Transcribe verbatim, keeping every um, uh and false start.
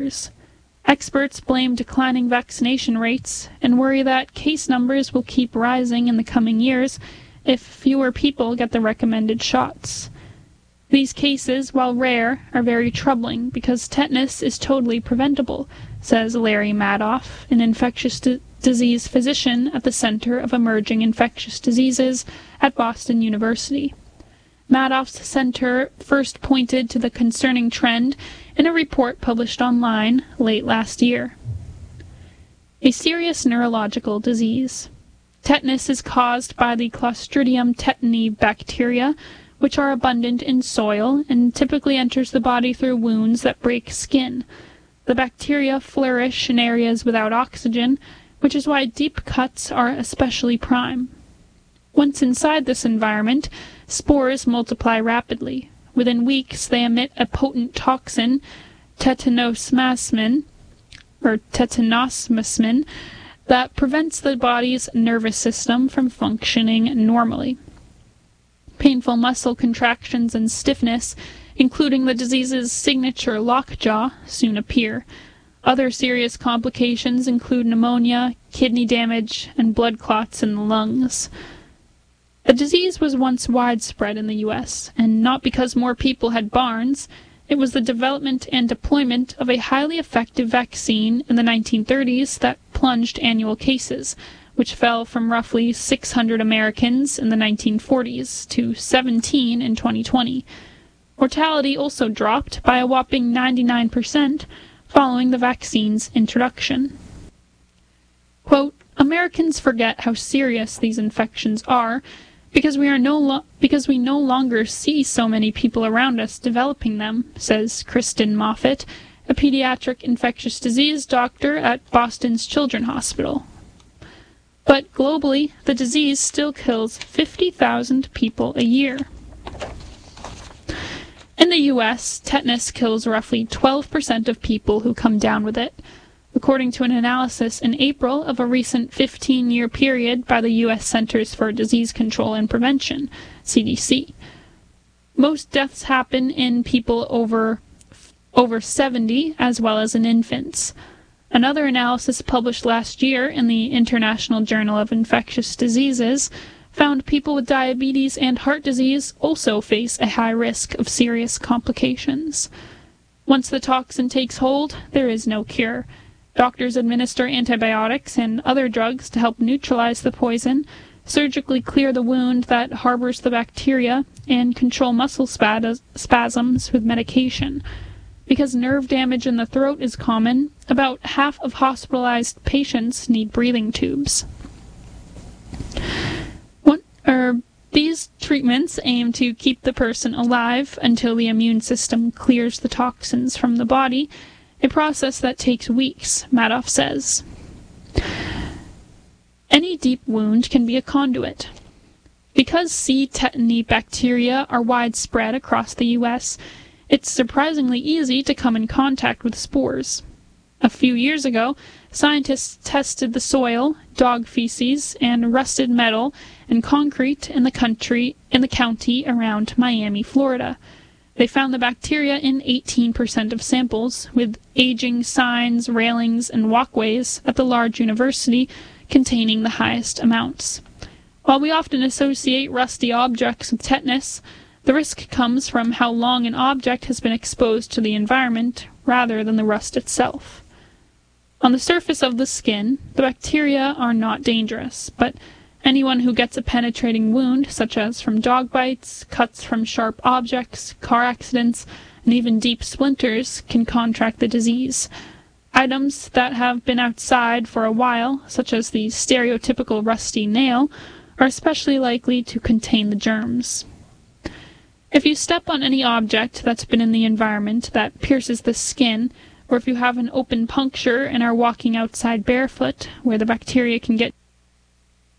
numbers. Experts blame declining vaccination rates and worry that case numbers will keep rising in the coming years if fewer people get the recommended shots. These cases, while rare, are very troubling because tetanus is totally preventable, says Larry Madoff, an infectious di- disease physician at the Center of Emerging Infectious Diseases at Boston University. Madoff's center first pointed to the concerning trend in a report published online late last year. A serious neurological disease. Tetanus is caused by the Clostridium tetani bacteria, which are abundant in soil and typically enters the body through wounds that break skin. The bacteria flourish in areas without oxygen, which is why deep cuts are especially prime. Once inside this environment, spores multiply rapidly. Within weeks, they emit a potent toxin, tetanosmasmin, or tetanosmasmin, that prevents the body's nervous system from functioning normally. Painful muscle contractions and stiffness, including the disease's signature lockjaw, soon appear. Other serious complications include pneumonia, kidney damage, and blood clots in the lungs. The disease was once widespread in the U S, and not because more people had barns. It was the development and deployment of a highly effective vaccine in the nineteen thirties that plunged annual cases, which fell from roughly six hundred Americans in the nineteen forties to seventeen in twenty twenty. Mortality also dropped by a whopping ninety-nine percent following the vaccine's introduction. Quote, Americans forget how serious these infections are because we are no lo- because we no longer see so many people around us developing them, says Kristen Moffitt, a pediatric infectious disease doctor at Boston's Children's Hospital. But globally, the disease still kills fifty thousand people a year. In the U S, tetanus kills roughly twelve percent of people who come down with it, according to an analysis in April of a recent fifteen-year period by the U S Centers for Disease Control and Prevention, C D C. Most deaths happen in people over, over seventy, as well as in infants. Another analysis published last year in the International Journal of Infectious Diseases found people with diabetes and heart disease also face a high risk of serious complications. Once the toxin takes hold, there is no cure. Doctors administer antibiotics and other drugs to help neutralize the poison, surgically clear the wound that harbors the bacteria, and control muscle spaz- spasms with medication. Because nerve damage in the throat is common, about half of hospitalized patients need breathing tubes. What, er, these treatments aim to keep the person alive until the immune system clears the toxins from the body, a process that takes weeks, Madoff says. Any deep wound can be a conduit. Because C. tetani bacteria are widespread across the U S, it's surprisingly easy to come in contact with spores. A few years ago, scientists tested the soil, dog feces, and rusted metal and concrete in the country in the county around Miami, Florida. They found the bacteria in eighteen percent of samples, with aging signs, railings, and walkways at the large university containing the highest amounts. While we often associate rusty objects with tetanus, the risk comes from how long an object has been exposed to the environment rather than the rust itself. On the surface of the skin, the bacteria are not dangerous, but anyone who gets a penetrating wound, such as from dog bites, cuts from sharp objects, car accidents, and even deep splinters, can contract the disease. Items that have been outside for a while, such as the stereotypical rusty nail, are especially likely to contain the germs. If you step on any object that's been in the environment that pierces the skin, or if you have an open puncture and are walking outside barefoot, where the bacteria can get